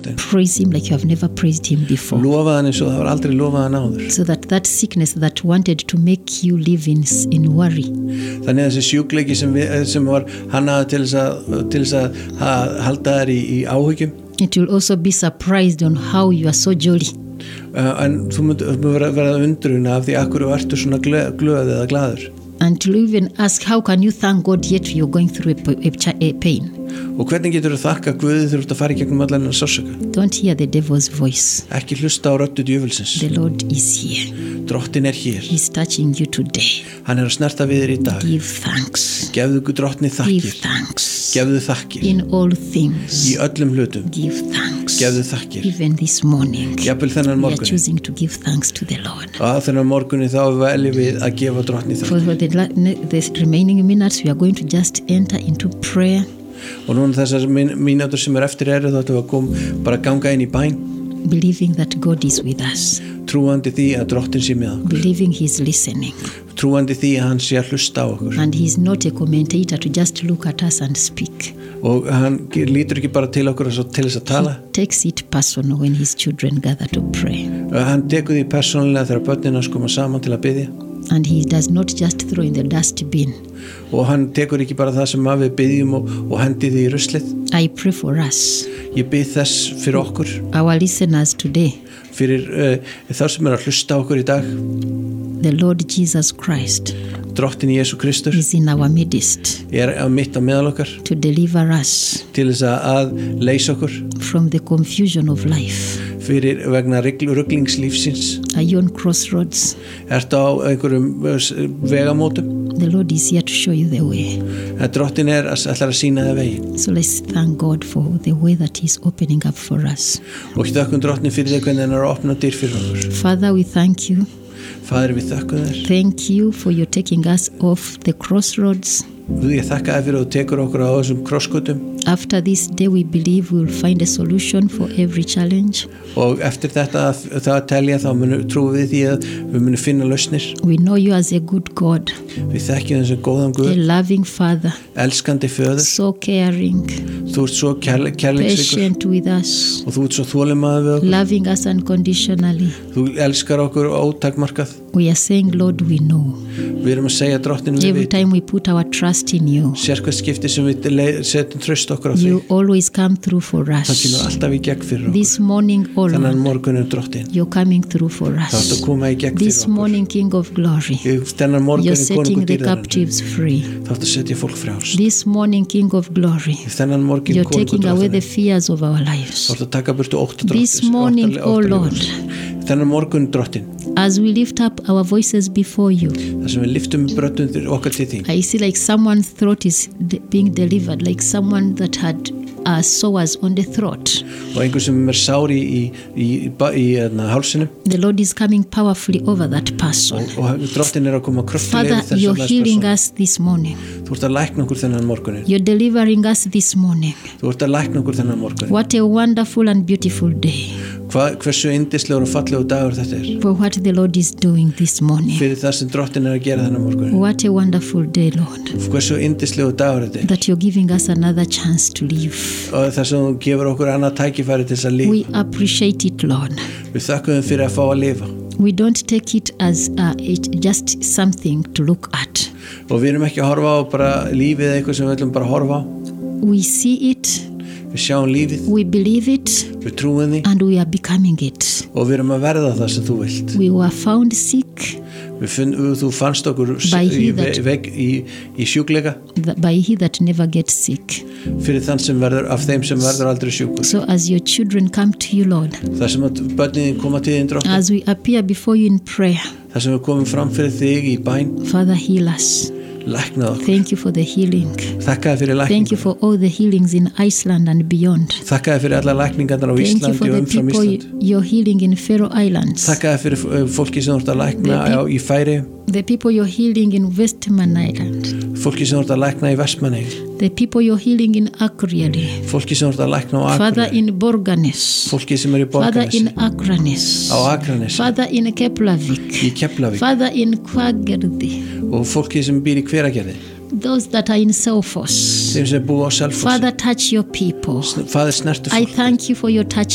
drottinn. Praise him like you have never praised him before. Lofa hann eins og það var aldrei lofað hann áður. So that sickness that wanted to make you live in worry. Þannig að þessi sjúkleiki sem var hannaður til þess að halda þær í áhyggjum. It will also be surprised on how you are so jolly. En þú myndir verða undrun af því akkur ertu svona glöð eða glaður. And to even ask, how can you thank God yet you're going through a pain? Og hvernig getur þú þakka Guði þegar þú ert að fara í gegnum allan sársauka? Don't hear the devil's voice. Ekki hlusta á röddu djöfulsins. The Lord is here. Drottinn hér. He's touching you today. Hann að snerta við þér í dag. Give thanks. Gefðu drottni þakkir. Give thanks. Gefðu þakkir. In all things. Í öllum hlutum. Give thanks. Gefðu þakkir. Even this morning. Jafnvel þennan morgun. We are choosing to give thanks to the Lord. Og þennan morgunni þá veljum við að gefa drottni þakkir. For the remaining minutes we are going to just enter into prayer. Og núna þessar mínútur sem eftir þá ættum við bara ganga inn í bæn. Believing that God is with us. Trúandi því að drottinn sé með okkur. Believing he's listening. Trúandi því að hann sé að hlusta á okkur. And he's not a commentator to just look at us and speak. Og hann lítur ekki bara til okkur til þess að tala. He takes it personal when his children gather to pray. Hann tekur því persónulega þegar börnin hans koma saman til að biðja. And he does not just throw in the dustbin. Og hann tekur ekki bara það sem við biðjum og hendi því í ruslið. I pray for us. Ég bið þess fyrir okkur. Our listeners today. Fyrir þá sem að hlusta okkur í dag. The Lord Jesus Christ. Drottinn Jesú Kristur. Is in our midst. Mitt á meðal okkar. To deliver us. Til þess að leysa okkur. From the confusion of life. Fyrir vegna ruglingslífsins. Are you on crossroads? Ertu á einhverjum vegamótum? The Lord is here to show you the way. Drottinn ætlar að sýna þér veginn. So let's thank God for the way that He's opening up for us. Og þökkum drottni fyrir því hvernig hann að opna dyr fyrir okkur. Father, we thank you. Faðir, við þökkum þér. Thank you for your taking us off the crossroads. Ég þakka þér fyrir að þú tekur okkur á þessum krossgötum. After this day we believe we will find a solution for every challenge. Og eftir þetta það telja þá trúum við því að við munum finna lausnir. We know you as a good God. Við þekkjum þess að góðan Guð. A loving Father. Elskandi föður. So caring. Þú ert svo kærleiksríkur. Patient with us. Og þú ert svo þolinmóður við okkur. Loving us unconditionally. Þú elskar okkur ótakmarkað. We are saying, Lord, we know. Við erum að segja drottinu við. Every time we put our trust in you. Sérkvæmt skipti sem við setjum traust okkur á þig. You always come through for us. Það kemur alltaf í gegn fyrir okkur. This morning, O Lord. Þennan morgun drottinn. You're coming through for us. Það átt að koma í gegn fyrir okkur. This morning, King of Glory. Þennan morgun You're setting the captives free. Það átt að setja fólk frjálst. This morning, King of Glory. Þennan morgun You're taking away the fears of our lives. Það átt að taka burtu ótta drottins. This morning, O Lord. Þennan morgun drottinn. As we lift up our voices before you. Það sem við liftum bröddum okkar til þín. I see like someone's throat is being delivered, like someone that had sores on the throat. Og einhver sem sár í hálsinum. The Lord is coming powerfully over that person. Og drottinn að koma kröftulega Father, you're healing us this morning. Þú ert að lækna okkur þennan morgunin. You're delivering us this morning. Þú ert að lækna okkur þennan morgunin. What a wonderful and beautiful day. Hversu yndislegur og fallegur dagur þetta er. For what the Lord is doing this morning. Fyrir það sem drottinn að gera þennan morgunin. What a wonderful day, Lord. Hversu yndislegur dagur þetta er. That you're giving us another chance to live. Og það sem þú gefur okkur annað tækifæri til að lifa. We appreciate it, Lord. Við þökkum þér fyrir að fá að lifa. We don't take it as just something to look at. Og við erum ekki að horfa á bara lífið eða eitthvað sem við ætlum bara að horfa á. We see it. Við sjáum lífið. We believe it. Við trúum því. And we are becoming it. Og við erum að verða það sem þú vilt. We were found sick. Þú fannst okkur í sjúkleika. By he that never gets sick. Fyrir þann sem verður af þeim sem verður aldrei sjúkur. So as your children come to you, Lord. Það sem að börnin koma til þín drottinn. As we appear before you in prayer. Það sem við komum fram fyrir þig í bæn. Father, heal us. Læknað okkur. Thank you for the healing. Þakkaði fyrir lækningu. Thank you for all the healings in Iceland and beyond. Þakkaði fyrir alla lækningarnar á Íslandi og umfram Ísland. Thank you for the people you're healing in Faroe Islands. Þakkaði fyrir fólki sem þú ert að lækna í Færeyjum. The people you're healing in Westman Island. Fólki sem þú ert að lækna í Vestmannaeyjum. The people you're healing in Akureyri. Fólki sem þú ert að lækna á Akureyri. Father in Borgarnes. Fólki sem í Borgarnes. Father in Akranes. Á Akranes. Father in Keflavik. Í Keflavík. Father in Hveragerði. Og fólki sem býr í Hveragerði. Those that are in Selfoss. Þeim sem búa á Selfossi. Father, touch your people. Faðir, snertu fólk. I thank you for your touch